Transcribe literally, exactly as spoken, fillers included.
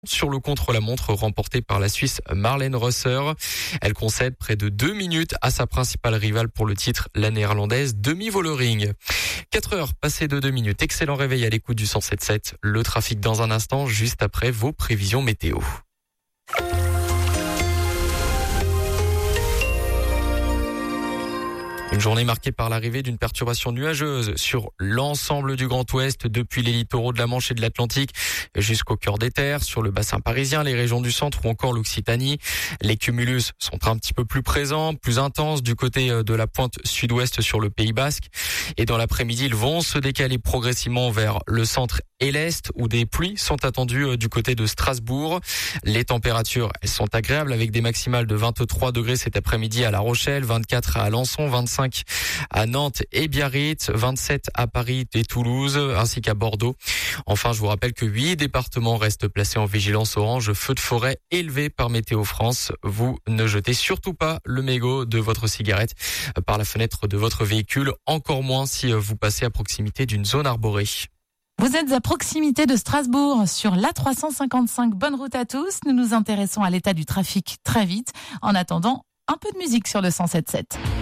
sur le contre-la-montre remporté par la Suisse Marlène Rosser. Elle concède près de deux minutes à sa principale rivale pour le titre, la néerlandaise Demi Vollering. quatre heures passées de deux minutes. Excellent réveil à l'écoute du cent sept sept. Le trafic dans un instant, juste après vos prévisions météo. Une journée marquée par l'arrivée d'une perturbation nuageuse sur l'ensemble du Grand Ouest, depuis les littoraux de la Manche et de l'Atlantique jusqu'au cœur des terres, sur le bassin parisien, les régions du centre ou encore l'Occitanie. Les cumulus sont un petit peu plus présents, plus intenses du côté de la pointe sud-ouest sur le Pays Basque. Et dans l'après-midi, ils vont se décaler progressivement vers le centre et l'est, où des pluies sont attendues du côté de Strasbourg. Les températures, elles sont agréables avec des maximales de vingt-trois degrés cet après-midi à La Rochelle, vingt-quatre à Alençon, vingt-cinq à Nantes et Biarritz, vingt-sept à Paris et Toulouse, ainsi qu'à Bordeaux. Enfin, je vous rappelle que huit départements restent placés en vigilance orange feu de forêt élevé par Météo France. Vous ne jetez surtout pas le mégot de votre cigarette par la fenêtre de votre véhicule, encore moins si vous passez à proximité d'une zone arborée. Vous êtes à proximité de Strasbourg sur l'A trois cent cinquante-cinq. Bonne route à tous. Nous nous intéressons à l'état du trafic très vite. En attendant, un peu de musique sur le cent sept sept.